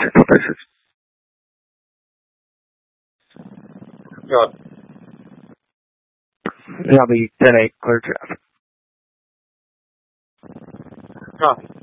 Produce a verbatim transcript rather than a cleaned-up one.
central places. Good. And I'll be ten eight, clear traffic. Copy.